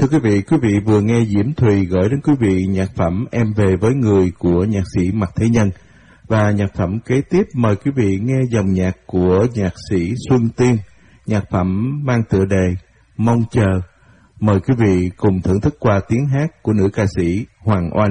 Thưa quý vị vừa nghe Diễm Thùy gửi đến quý vị nhạc phẩm Em Về Với Người của nhạc sĩ Mạc Thế Nhân. Và nhạc phẩm kế tiếp mời quý vị nghe dòng nhạc của nhạc sĩ Xuân Tiên, nhạc phẩm mang tựa đề Mong Chờ. Mời quý vị cùng thưởng thức qua tiếng hát của nữ ca sĩ Hoàng Oanh.